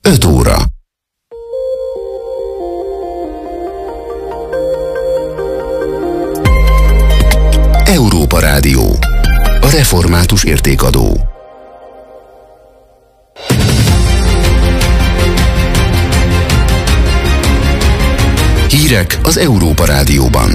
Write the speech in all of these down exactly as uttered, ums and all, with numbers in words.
öt óra. Európa Rádió. A református értékadó. Hírek az Európa Rádióban.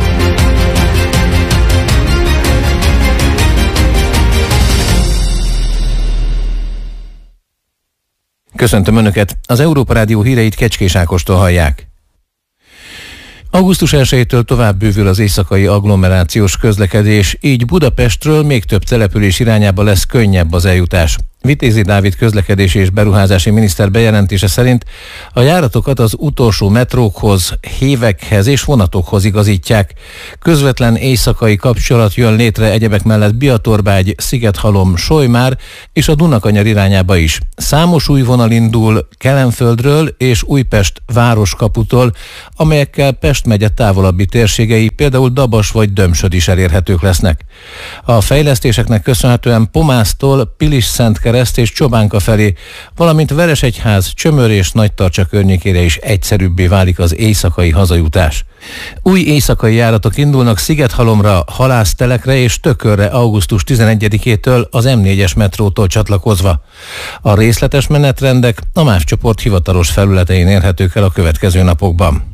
Köszöntöm Önöket! Az Európa Rádió híreit Kecskés Ákostól hallják. augusztus elsejétől tovább bővül az éjszakai agglomerációs közlekedés, így Budapestről még több település irányába lesz könnyebb az eljutás. Vitézi Dávid közlekedési és beruházási miniszter bejelentése szerint a járatokat az utolsó metrókhoz, hévekhez és vonatokhoz igazítják. Közvetlen éjszakai kapcsolat jön létre egyebek mellett Biatorbágy, Szigethalom, Solymár és a Dunakanyar irányába is. Számos új vonal indul Kelenföldről és Újpest városkaputól, amelyekkel Pest megye távolabbi térségei, például Dabas vagy Dömsöd is elérhetők lesznek. A fejlesztéseknek köszönhetően Pomásztól Pilis-Szentkereszt és Csobánka felé, valamint Veresegyház, Csömör és Nagytarcsa környékére is egyszerűbbé válik az éjszakai hazajutás. Új éjszakai járatok indulnak Szigethalomra, Halásztelekre és Tökörre augusztus tizenegyedikétől az em négyes metrótól csatlakozva. A részletes menetrendek a MÁV csoport hivatalos felületein érhetők el a következő napokban.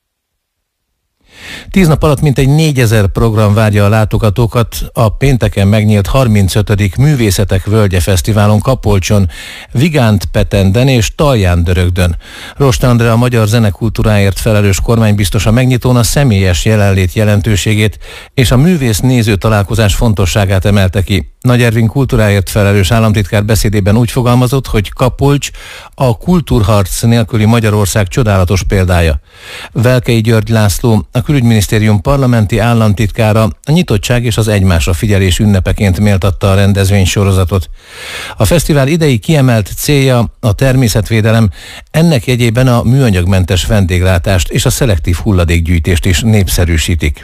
Tíz nap alatt mintegy négyezer program várja a látogatókat a pénteken megnyílt harmincötödik Művészetek Völgye Fesztiválon Kapolcson, Vigánt-Petenden és Talján-Dörögdön. Rost Andrea, a magyar zenekultúráért felelős kormánybiztos a megnyitón a személyes jelenlét jelentőségét és a művész-néző találkozás fontosságát emelte ki. Nagy Ervin kultúráért felelős államtitkár beszédében úgy fogalmazott, hogy Kapolcs a kultúrharc nélküli Magyarország csodálatos példája. Velkei György László, a Külügyminisztérium parlamenti államtitkára a nyitottság és az egymásra figyelés ünnepeként méltatta a rendezvénysorozatot. A fesztivál idei kiemelt célja a természetvédelem, ennek jegyében a műanyagmentes vendéglátást és a szelektív hulladékgyűjtést is népszerűsítik.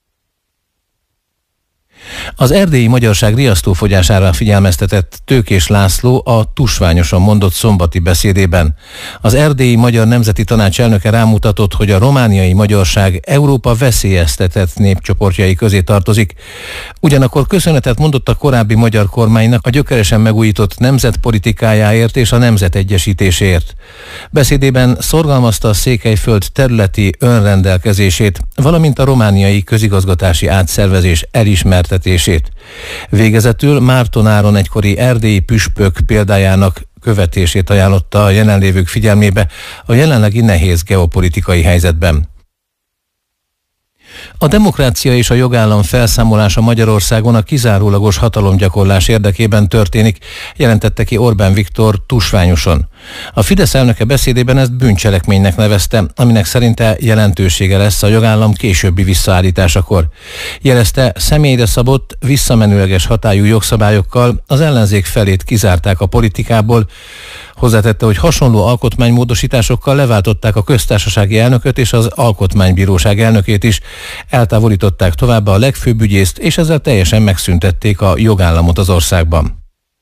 Az erdélyi magyarság riasztófogyására figyelmeztetett Tőkés László a tusványosan mondott szombati beszédében. Az erdélyi Magyar Nemzeti Tanács elnöke rámutatott, hogy a romániai magyarság Európa veszélyeztetett népcsoportjai közé tartozik. Ugyanakkor köszönetet mondott a korábbi magyar kormánynak a gyökeresen megújított nemzetpolitikájáért és a nemzet egyesítéséért. Beszédében szorgalmazta a Székelyföld területi önrendelkezését, valamint a romániai közigazgatási átszervezés elismertetését. Végezetül Márton Áron egykori erdélyi püspök példájának követését ajánlotta a jelenlévők figyelmébe a jelenlegi nehéz geopolitikai helyzetben. A demokrácia és a jogállam felszámolása Magyarországon a kizárólagos hatalomgyakorlás érdekében történik, jelentette ki Orbán Viktor tusványosan. A Fidesz elnöke beszédében ezt bűncselekménynek nevezte, aminek szerinte jelentősége lesz a jogállam későbbi visszaállításakor. Jelezte, személyre szabott, visszamenőleges hatályú jogszabályokkal az ellenzék felét kizárták a politikából. Hozzátette, hogy hasonló alkotmánymódosításokkal leváltották a köztársasági elnököt és az alkotmánybíróság elnökét is, eltávolították továbbá a legfőbb ügyészt, és ezzel teljesen megszüntették a jogállamot az országban.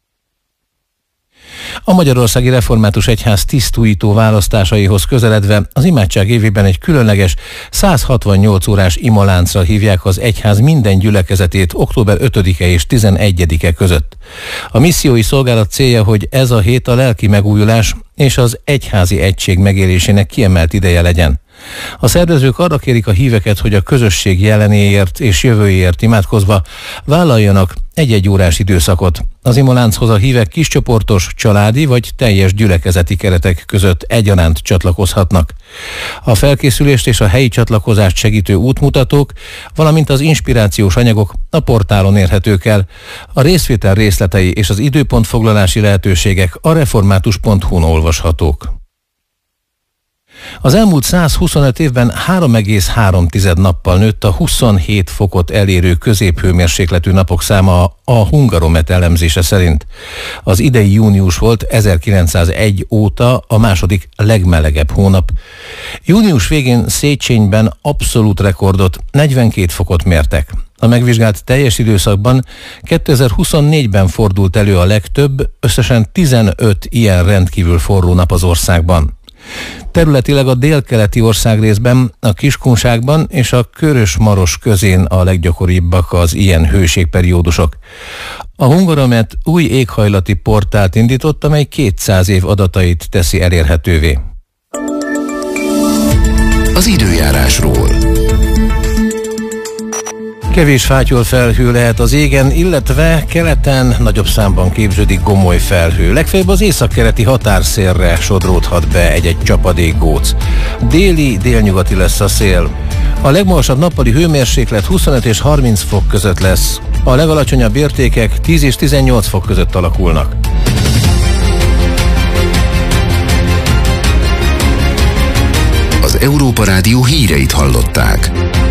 A Magyarországi Református Egyház tisztújító választásaihoz közeledve az imádság évében egy különleges száz hatvannyolc órás imaláncra hívják az egyház minden gyülekezetét október ötödike és tizenegyedike között. A missziói szolgálat célja, hogy ez a hét a lelki megújulás és az egyházi egység megélésének kiemelt ideje legyen. A szervezők arra kérik a híveket, hogy a közösség jelenéért és jövőjéért imádkozva vállaljanak egy-egy órás időszakot. Az imalánchoz a hívek kiscsoportos, családi vagy teljes gyülekezeti keretek között egyaránt csatlakozhatnak. A felkészülést és a helyi csatlakozást segítő útmutatók, valamint az inspirációs anyagok a portálon érhetők el. A részvétel részletei és az időpontfoglalási lehetőségek a református pont hu-n olvashatók. Az elmúlt százhuszonöt évben három egész három nappal nőtt a huszonhét fokot elérő középhőmérsékletű napok száma a Hungaromet elemzése szerint. Az idei június volt ezerkilencszázegy óta a második legmelegebb hónap. Június végén Széchenyben abszolút rekordot, negyvenkét fokot mértek. A megvizsgált teljes időszakban kétezer-huszonnégyben fordult elő a legtöbb, összesen tizenöt ilyen rendkívül forró nap az országban. Területileg a délkeleti országrészben, a Kiskunságban és a Körös-Maros közén a leggyakoribbak az ilyen hőségperiódusok. A Hungaromet új éghajlati portált indított, amely kétszáz év adatait teszi elérhetővé. Az időjárásról. Kevés fátyol felhő lehet az égen, illetve keleten nagyobb számban képződik gomoly felhő. Legfeljebb az északkeleti határszélre sodródhat be egy-egy csapadékgóc. Déli, délnyugati lesz a szél. A legmagasabb nappali hőmérséklet huszonöt és harminc fok között lesz. A legalacsonyabb értékek tíz és tizennyolc fok között alakulnak. Az Európa Rádió híreit hallották.